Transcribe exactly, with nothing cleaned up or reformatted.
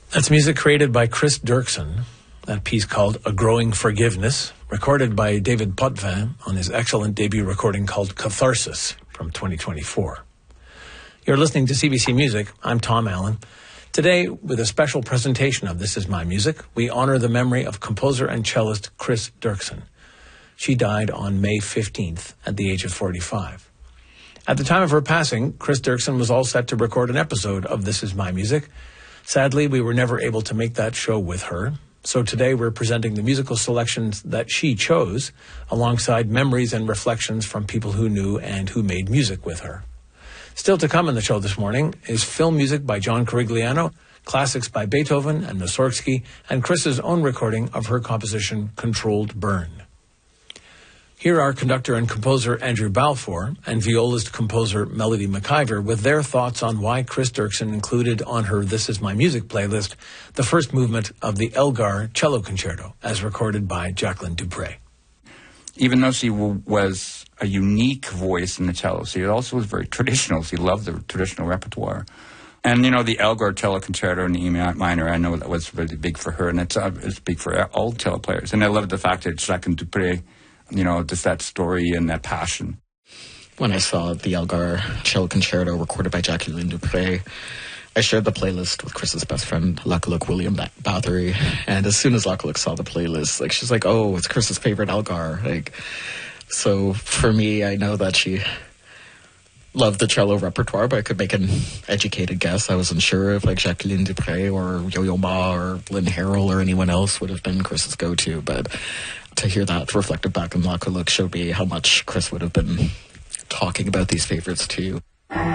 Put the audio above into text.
That's music created by Chris Dirksen. That piece called A Growing Forgiveness, recorded by David Potvin on his excellent debut recording called Catharsis from twenty twenty-four. You're listening to C B C Music. I'm Tom Allen. Today, with a special presentation of This Is My Music, we honor the memory of composer and cellist Chris Dirksen. She died on May fifteenth at the age of forty-five. At the time of her passing, Chris Dirksen was all set to record an episode of This Is My Music. Sadly, we were never able to make that show with her. So today we're presenting the musical selections that she chose, alongside memories and reflections from people who knew and who made music with her. Still to come in the show this morning is film music by John Corigliano, classics by Beethoven and Mussorgsky, and Chris's own recording of her composition Controlled Burn. Here are conductor and composer Andrew Balfour and violist composer Melody McIver with their thoughts on why Chris Dirksen included on her This Is My Music playlist the first movement of the Elgar Cello Concerto, as recorded by Jacqueline Dupre. Even though she w- was a unique voice in the cello, she also was very traditional. She loved the traditional repertoire. And, you know, the Elgar Cello Concerto in E minor, I know that was really big for her, and it's, uh, it's big for all cello players. And I loved the fact that Jacqueline Dupre, you know, just that story and that passion. When I saw the Elgar Cello Concerto recorded by Jacqueline Dupre, I shared the playlist with Chris's best friend, Lachlan William Bathory, and as soon as Lachlan saw the playlist, like, she's like, oh, it's Chris's favorite Elgar. Like, so for me, I know that she loved the cello repertoire, but I could make an educated guess. I wasn't sure if, like, Jacqueline Dupre or Yo-Yo Ma or Lynn Harrell or anyone else would have been Chris's go-to, but to hear that reflected back in Lachlan showed me how much Chris would have been talking about these favorites too.